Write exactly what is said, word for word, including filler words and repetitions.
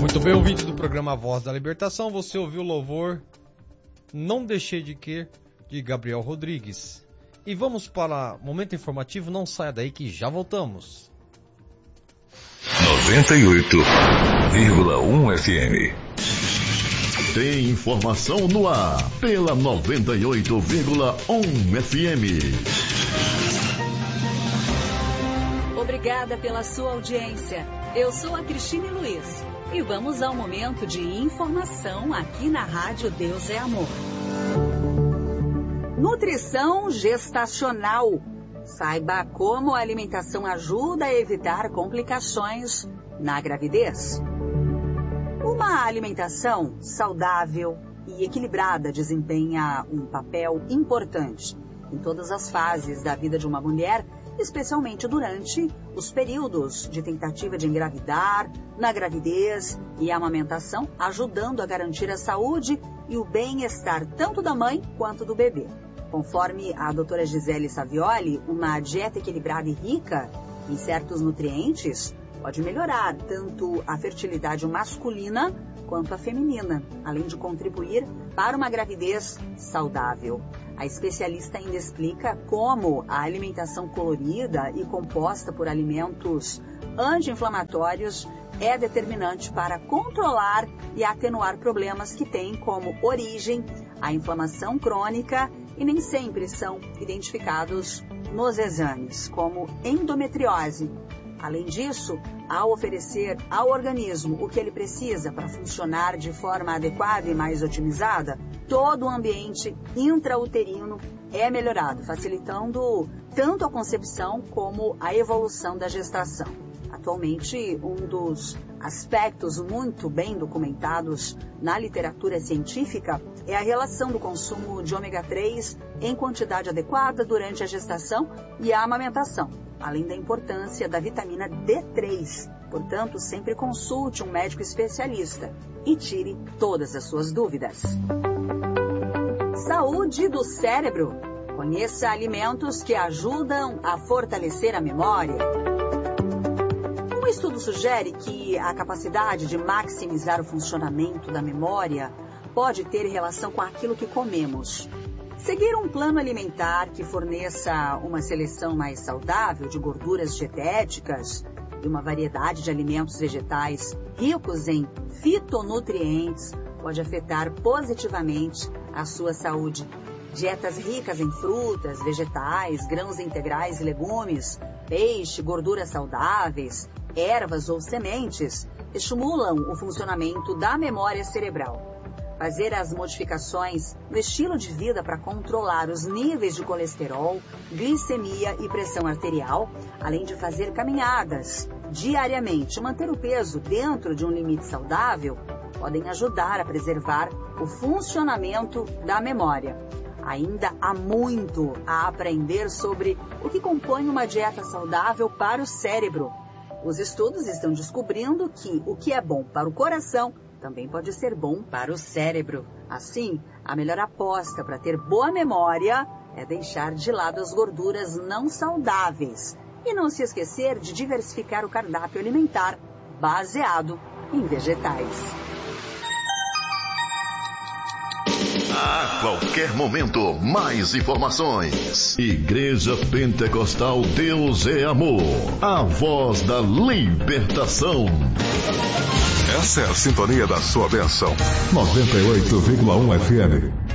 Muito bem, ouvinte do programa Voz da Libertação, você ouviu o louvor Não Deixei de Querer, de Gabriel Rodrigues. E vamos para o momento informativo, não saia daí que já voltamos. noventa e oito vírgula um F M. Tem informação no ar pela noventa e oito vírgula um F M. Obrigada pela sua audiência. Eu sou a Cristine Luiz e vamos ao momento de informação aqui na Rádio Deus é Amor. Nutrição gestacional. Saiba como a alimentação ajuda a evitar complicações na gravidez. Uma alimentação saudável e equilibrada desempenha um papel importante em todas as fases da vida de uma mulher, especialmente durante os períodos de tentativa de engravidar, na gravidez e amamentação, ajudando a garantir a saúde e o bem-estar tanto da mãe quanto do bebê. Conforme a doutora Gisele Savioli, uma dieta equilibrada e rica em certos nutrientes pode melhorar tanto a fertilidade masculina quanto a feminina, além de contribuir para uma gravidez saudável. A especialista ainda explica como a alimentação colorida e composta por alimentos anti-inflamatórios é determinante para controlar e atenuar problemas que têm como origem a inflamação crônica e nem sempre são identificados nos exames, como endometriose. Além disso, ao oferecer ao organismo o que ele precisa para funcionar de forma adequada e mais otimizada, todo o ambiente intrauterino é melhorado, facilitando tanto a concepção como a evolução da gestação. Atualmente, um dos aspectos muito bem documentados na literatura científica é a relação do consumo de ômega três em quantidade adequada durante a gestação e a amamentação, além da importância da vitamina D três. Portanto, sempre consulte um médico especialista e tire todas as suas dúvidas. Saúde do cérebro. Conheça alimentos que ajudam a fortalecer a memória. Um estudo sugere que a capacidade de maximizar o funcionamento da memória pode ter relação com aquilo que comemos. Seguir um plano alimentar que forneça uma seleção mais saudável de gorduras dietéticas e uma variedade de alimentos vegetais ricos em fitonutrientes pode afetar positivamente a sua saúde. Dietas ricas em frutas, vegetais, grãos integrais e legumes, peixe, gorduras saudáveis, ervas ou sementes estimulam o funcionamento da memória cerebral. Fazer as modificações no estilo de vida para controlar os níveis de colesterol, glicemia e pressão arterial, além de fazer caminhadas diariamente, manter o peso dentro de um limite saudável, podem ajudar a preservar o funcionamento da memória. Ainda há muito a aprender sobre o que compõe uma dieta saudável para o cérebro. Os estudos estão descobrindo que o que é bom para o coração também pode ser bom para o cérebro. Assim, a melhor aposta para ter boa memória é deixar de lado as gorduras não saudáveis e não se esquecer de diversificar o cardápio alimentar baseado em vegetais. A qualquer momento, mais informações. Igreja Pentecostal Deus é Amor. A voz da libertação. Essa é a sintonia da sua bênção. noventa e oito vírgula um F M.